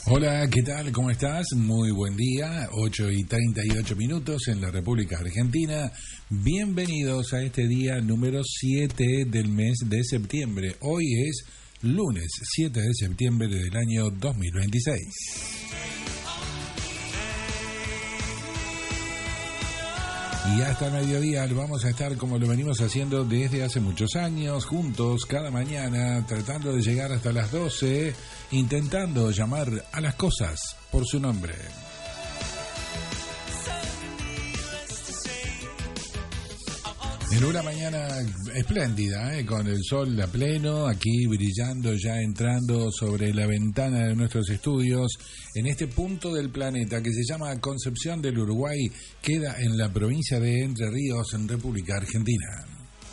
Hola, ¿qué tal? ¿Cómo estás? Muy buen día, 8:38 en la República Argentina. Bienvenidos a este día número 7 del mes de septiembre. Hoy es lunes 7 de septiembre del año 2026. Y hasta el mediodía vamos a estar como lo venimos haciendo desde hace muchos años, juntos cada mañana, tratando de llegar hasta las 12, intentando llamar a las cosas por su nombre. En una mañana espléndida, con el sol a pleno, aquí brillando, ya entrando sobre la ventana de nuestros estudios, en este punto del planeta que se llama Concepción del Uruguay, queda en la provincia de Entre Ríos, en República Argentina.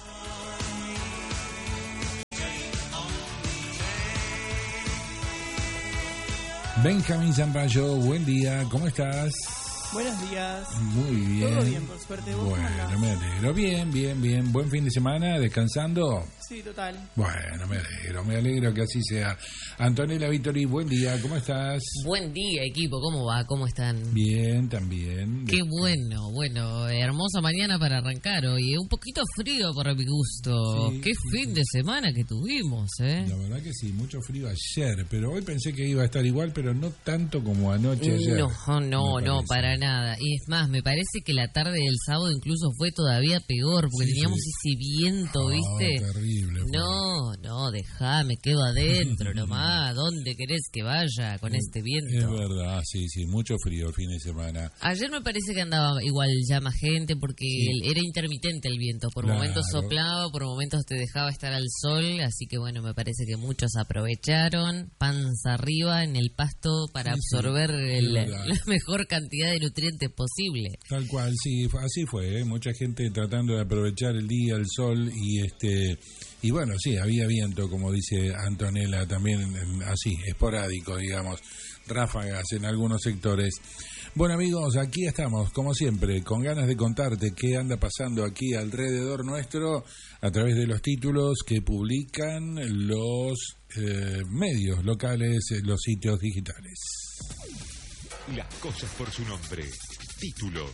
Benjamín Zambrano, buen día, ¿cómo estás? Buenos días. Muy bien. Todo bien, por suerte. ¿Vos bueno, me alegro. Bien. Buen fin de semana, descansando. Sí, total. Bueno, me alegro que así sea. Antonella Vittori, buen día, ¿cómo estás? Buen día, equipo, ¿cómo va? ¿Cómo están? Bien, también. Qué bueno, hermosa mañana para arrancar hoy, un poquito frío para mi gusto. Sí, Qué fin de semana que tuvimos, La verdad que sí, mucho frío ayer, pero hoy pensé que iba a estar igual, pero no tanto como anoche ayer. No, para nada. Y es más, me parece que la tarde del sábado incluso fue todavía peor, porque teníamos ese viento, ¿viste? Terrible. No, me quedo adentro nomás. ¿Dónde querés que vaya con este viento? Es verdad, sí, mucho frío el fin de semana. Ayer me parece que andaba igual ya más gente porque era intermitente el viento. Por momentos soplaba, por momentos te dejaba estar al sol. Así que bueno, me parece que muchos aprovecharon panza arriba en el pasto para absorber la mejor cantidad de nutrientes posible. Tal cual, sí, así fue, mucha gente tratando de aprovechar el día, el sol y bueno, sí, había viento, como dice Antonella, también así, esporádico, digamos, ráfagas en algunos sectores. Bueno, amigos, aquí estamos, como siempre, con ganas de contarte qué anda pasando aquí alrededor nuestro a través de los títulos que publican los medios locales, los sitios digitales. Las cosas por su nombre. Títulos.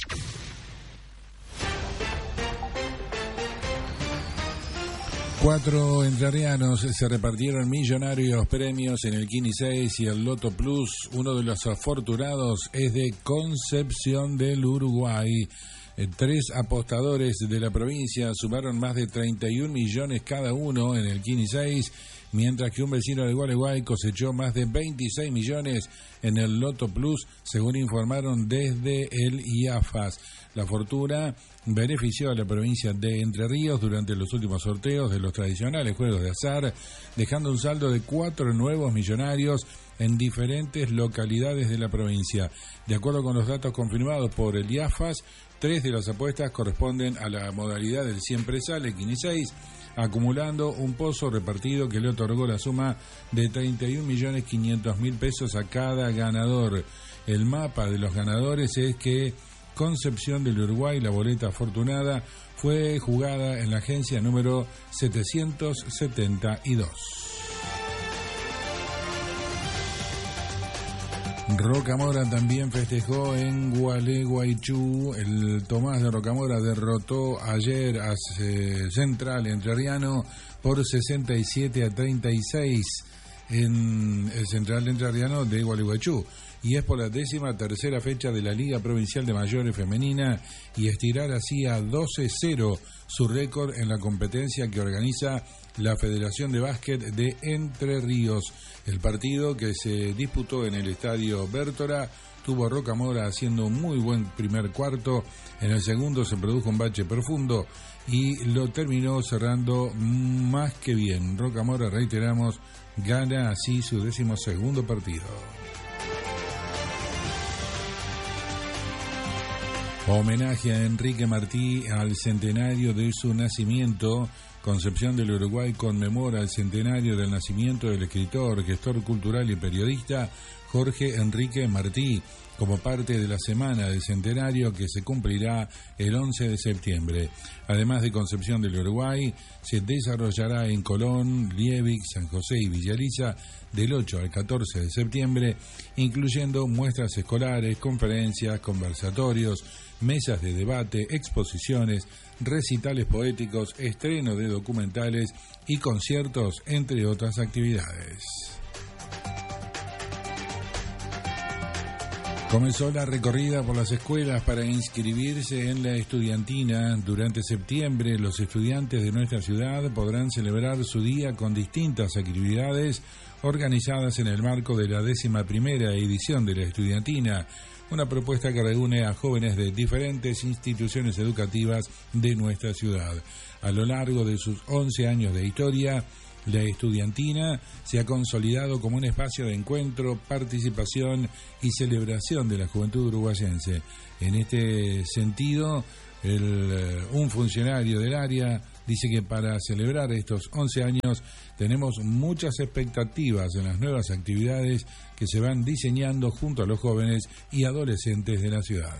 Cuatro entrerrianos se repartieron millonarios premios en el Kini 6 y el Loto Plus. Uno de los afortunados es de Concepción del Uruguay. 3 apostadores de la provincia sumaron más de 31 millones cada uno en el Kini 6, mientras que un vecino de Gualeguay cosechó más de 26 millones en el Loto Plus, según informaron desde el IAFAS. La fortuna benefició a la provincia de Entre Ríos durante los últimos sorteos de los tradicionales juegos de azar, dejando un saldo de 4 nuevos millonarios en diferentes localidades de la provincia. De acuerdo con los datos confirmados por el IAFAS, 3 de las apuestas corresponden a la modalidad del siempre sale, Kini 6, acumulando un pozo repartido que le otorgó la suma de 31.500.000 pesos a cada ganador. El mapa de los ganadores es que Concepción del Uruguay, la boleta afortunada, fue jugada en la agencia número 772. Rocamora también festejó en Gualeguaychú. El Tomás de Rocamora derrotó ayer a Central Entrerriano por 67-36 en el Central Entrerriano de Gualeguaychú. Y es por la 13ª fecha de la Liga Provincial de Mayores Femenina y estirar así a 12-0 su récord en la competencia que organiza la Federación de Básquet de Entre Ríos. El partido, que se disputó en el Estadio Bértora, tuvo a Rocamora haciendo un muy buen primer cuarto. En el segundo se produjo un bache profundo y lo terminó cerrando más que bien. Rocamora, reiteramos, gana así su 12º partido. Homenaje a Enrique Martí al centenario de su nacimiento Concepción del Uruguay conmemora el centenario del nacimiento del escritor, gestor cultural y periodista Jorge Enrique Martí, como parte de la Semana del Centenario que se cumplirá el 11 de septiembre. Además de Concepción del Uruguay, se desarrollará en Colón, Liebig, San José y Villa Elisa del 8 al 14 de septiembre, incluyendo muestras escolares, conferencias, conversatorios, mesas de debate, exposiciones, recitales poéticos, estreno de documentales y conciertos, entre otras actividades. Comenzó la recorrida por las escuelas para inscribirse en la estudiantina. Durante septiembre, los estudiantes de nuestra ciudad podrán celebrar su día con distintas actividades organizadas en el marco de la 11ª edición de la estudiantina, una propuesta que reúne a jóvenes de diferentes instituciones educativas de nuestra ciudad. A lo largo de sus 11 años de historia, la estudiantina se ha consolidado como un espacio de encuentro, participación y celebración de la juventud uruguayense. En este sentido, un funcionario del área dice que para celebrar estos 11 años tenemos muchas expectativas en las nuevas actividades que se van diseñando junto a los jóvenes y adolescentes de la ciudad.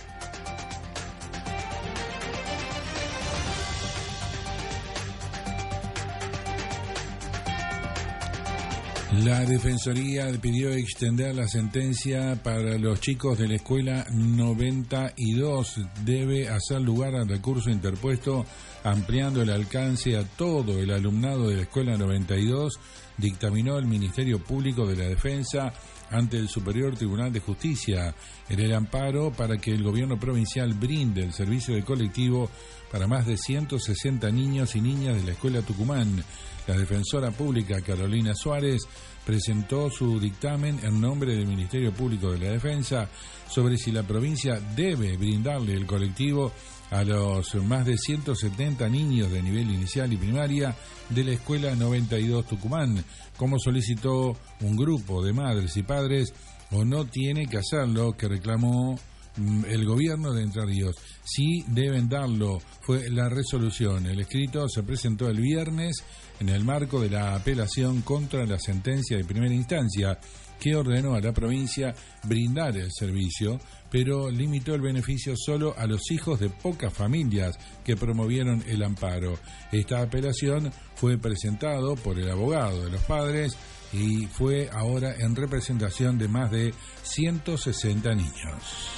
La Defensoría pidió extender la sentencia para los chicos de la Escuela 92. Debe hacer lugar al recurso interpuesto ampliando el alcance a todo el alumnado de la Escuela 92, dictaminó el Ministerio Público de la Defensa ante el Superior Tribunal de Justicia en el amparo para que el gobierno provincial brinde el servicio de colectivo para más de 160 niños y niñas de la Escuela Tucumán. La defensora pública Carolina Suárez presentó su dictamen en nombre del Ministerio Público de la Defensa sobre si la provincia debe brindarle el colectivo a los más de 170 niños de nivel inicial y primaria de la Escuela 92 Tucumán, como solicitó un grupo de madres y padres, o no tiene que hacerlo, que reclamó el gobierno de Entre Ríos. Sí deben darlo, fue la resolución. El escrito se presentó el viernes en el marco de la apelación contra la sentencia de primera instancia que ordenó a la provincia brindar el servicio, pero limitó el beneficio solo a los hijos de pocas familias que promovieron el amparo. Esta apelación fue presentado por el abogado de los padres y fue ahora en representación de más de 160 niños.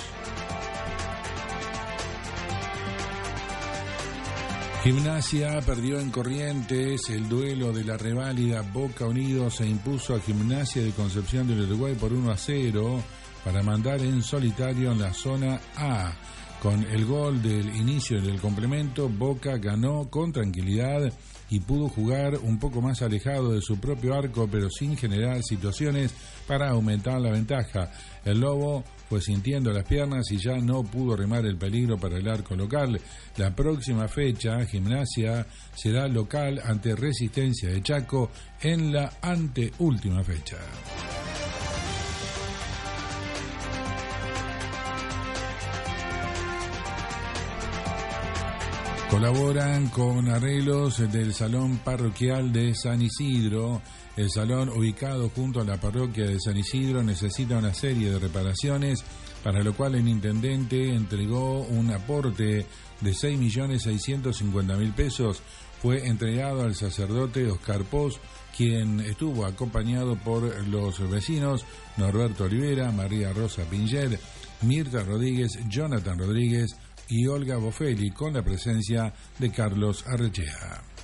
Gimnasia perdió en Corrientes el duelo de la reválida. Boca Unidos se impuso a Gimnasia de Concepción del Uruguay por 1-0 para mandar en solitario en la zona A. Con el gol del inicio del complemento, Boca ganó con tranquilidad y pudo jugar un poco más alejado de su propio arco, pero sin generar situaciones para aumentar la ventaja. El Lobo fue sintiendo las piernas y ya no pudo remar el peligro para el arco local. La próxima fecha, Gimnasia será local ante Resistencia de Chaco en la anteúltima fecha. Colaboran con arreglos del Salón Parroquial de San Isidro. El salón, ubicado junto a la parroquia de San Isidro, necesita una serie de reparaciones, para lo cual el intendente entregó un aporte de 6.650.000 pesos. Fue entregado al sacerdote Oscar Pos, quien estuvo acompañado por los vecinos Norberto Olivera, María Rosa Pinger, Mirta Rodríguez, Jonathan Rodríguez y Olga Bofelli, con la presencia de Carlos Arrechea.